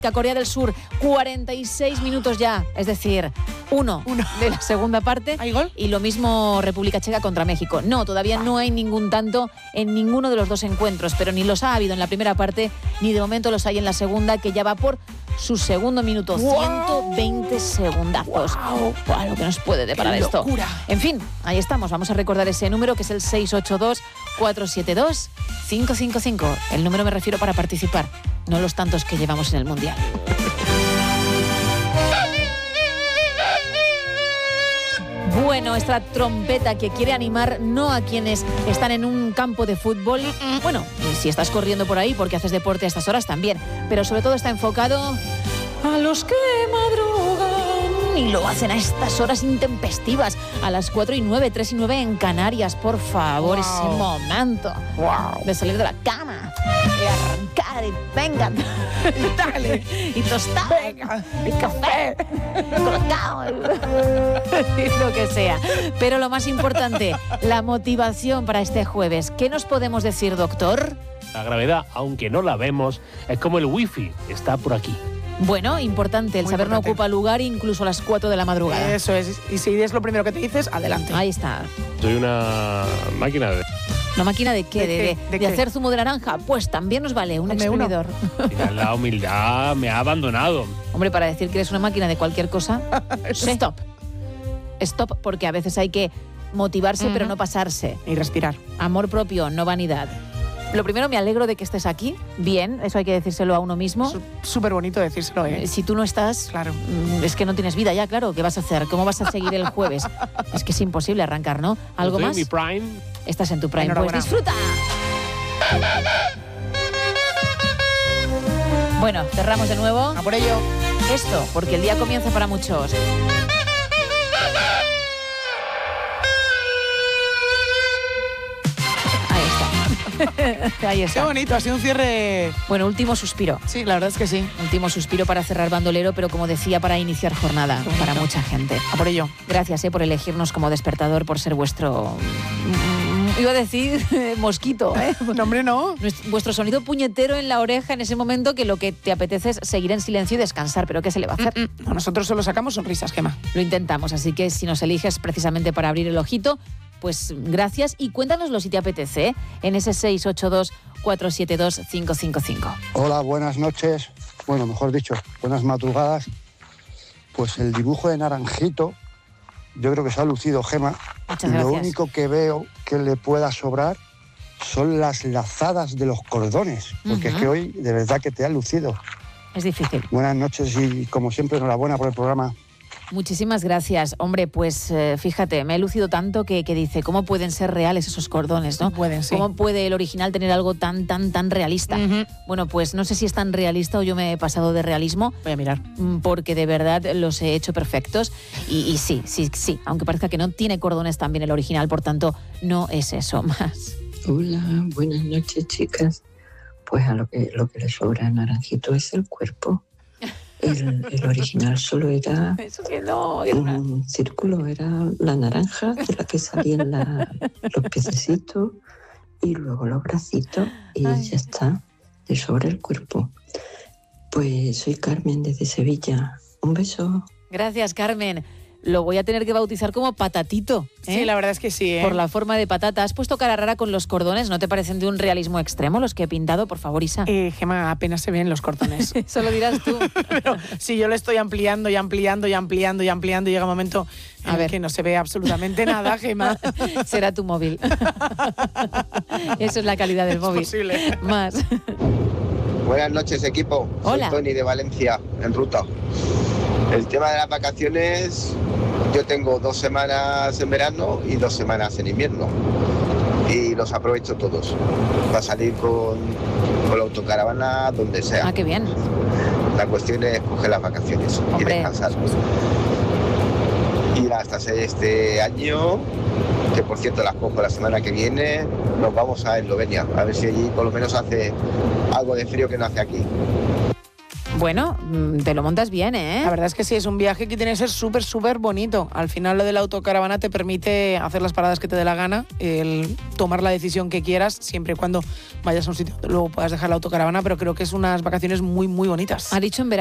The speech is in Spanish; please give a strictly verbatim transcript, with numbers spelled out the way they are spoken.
Corea del Sur, cuarenta y seis minutos ya, es decir, uno, uno. de la segunda parte. ¿Hay gol? Y lo mismo República Checa contra México. No, todavía no hay ningún tanto en ninguno de los dos encuentros, pero ni los ha habido en la primera parte, ni de momento los hay en la segunda, que ya va por su segundo minuto. ¡Wow! ciento veinte segundazos. ¡Wow! ¡Wow! Lo que nos puede deparar ¡Qué esto. locura! En fin, ahí estamos. Vamos a recordar ese número, que es el seis ocho dos, cuatro siete dos, cinco cinco cinco. El número me refiero para participar, no los tantos que llevamos en el Mundial. Bueno, esta trompeta que quiere animar no a quienes están en un campo de fútbol. Bueno, si estás corriendo por ahí porque haces deporte a estas horas también, pero sobre todo está enfocado a los que madrugan y lo hacen a estas horas intempestivas, a las cuatro y nueve, tres y nueve en Canarias. Por favor, wow. Ese momento wow. de salir de la cama y arrancar y venga y dale y tostar venga y café colocado y lo que sea. Pero lo más importante, la motivación para este jueves. ¿Qué nos podemos decir, doctor? La gravedad, aunque no la vemos, es como el wifi, está por aquí. Bueno, importante, el Muy saber importante. No ocupa lugar incluso a las cuatro de la madrugada. Eso es, y si es lo primero que te dices, adelante. Ahí está. Soy una máquina de... ¿Una máquina de qué? ¿De, ¿De, de, qué? de, ¿De de hacer zumo de naranja? Pues también nos vale, un Dame exprimidor. Mira, la humildad me ha abandonado. Hombre, para decir que eres una máquina de cualquier cosa, stop. Stop, porque a veces hay que motivarse, uh-huh. pero no pasarse. Y respirar. Amor propio, no vanidad. Lo primero, me alegro de que estés aquí. Bien, eso hay que decírselo a uno mismo. Es súper bonito decírselo, ¿eh? Si tú no estás, claro. Es que no tienes vida ya, claro. ¿Qué vas a hacer? ¿Cómo vas a seguir el jueves? Es que es imposible arrancar, ¿no? ¿Algo Estoy más? en mi prime. Estás en tu prime, pues disfruta. Bueno, cerramos de nuevo. A por ello. Esto, porque el día comienza para muchos. Ahí está. Qué bonito, ha sido un cierre... Bueno, último suspiro. Sí, la verdad es que sí. Último suspiro para cerrar bandolero, pero como decía, para iniciar jornada, para mucha gente. A por ello. Gracias eh, por elegirnos como despertador, por ser vuestro... Iba a decir mosquito, ¿eh? No, hombre, no. Vuestro sonido puñetero en la oreja en ese momento que lo que te apetece es seguir en silencio y descansar, pero ¿qué se le va a hacer? Mm, mm. Nosotros solo sacamos sonrisas, Gemma. Lo intentamos, así que si nos eliges precisamente para abrir el ojito, pues gracias y cuéntanoslo si te apetece, ¿eh? En ese seis ocho dos, cuatro siete dos, cinco cinco cinco. Hola, buenas noches. Bueno, mejor dicho, buenas madrugadas. Pues el dibujo de Naranjito, yo creo que se ha lucido, Gema. Muchas y gracias. Lo único que veo que le pueda sobrar son las lazadas de los cordones, porque uh-huh. es que hoy de verdad que te ha lucido. Es difícil. Buenas noches y como siempre enhorabuena por el programa. Muchísimas gracias. Hombre, pues eh, fíjate, me he lucido tanto que, que dice, ¿cómo pueden ser reales esos cordones, no? Pueden, sí. ¿Cómo puede el original tener algo tan, tan, tan realista? Uh-huh. Bueno, pues no sé si es tan realista o yo me he pasado de realismo. Voy a mirar. Porque de verdad los he hecho perfectos. Y, y sí, sí, sí, aunque parezca que no tiene cordones también el original, por tanto, no es eso más. Hola, buenas noches, chicas. Pues a lo que, lo que le sobra a Naranjito es el cuerpo. El, el original solo era Eso que no, era una... un círculo, era la naranja de la que salían la, los pececitos y luego los bracitos y Ay. ya está, le sobra el cuerpo. Pues soy Carmen desde Sevilla. Un beso. Gracias, Carmen. Lo voy a tener que bautizar como Patatito, ¿eh? Sí, la verdad es que sí, ¿eh? Por la forma de patata. ¿Has puesto cara rara con los cordones? ¿No te parecen de un realismo extremo los que he pintado? Por favor, Isa. Eh, Gemma, apenas se ven los cordones. Eso lo dirás tú. Pero si yo lo estoy ampliando y ampliando y ampliando y ampliando y llega un momento en a el ver. que no se ve absolutamente nada, Gemma. Será tu móvil. Eso es la calidad del es móvil. Posible. Más. Buenas noches, equipo. Hola. Soy Tony de Valencia, en ruta. El tema de las vacaciones, yo tengo dos semanas en verano y dos semanas en invierno. Y los aprovecho todos. Para salir con, con la autocaravana donde sea. Ah, qué bien. La cuestión es coger las vacaciones. Hombre. Y descansar. Y hasta este año, que por cierto las cojo la semana que viene, nos vamos a Eslovenia. A ver si allí por lo menos hace algo de frío que no hace aquí. Bueno, te lo montas bien, ¿eh? La verdad es que sí, es un viaje que tiene que ser súper, súper bonito. Al final lo de la autocaravana te permite hacer las paradas que te dé la gana, el tomar la decisión que quieras, siempre y cuando vayas a un sitio donde luego puedas dejar la autocaravana, pero creo que es unas vacaciones muy, muy bonitas. Ha dicho en verano.